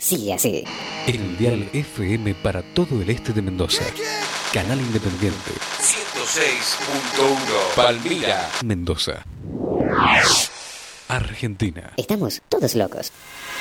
Sigue así. El dial FM para todo el este de Mendoza. Canal Independiente. 106.1 Palmira, Mendoza. Argentina. Estamos todos locos.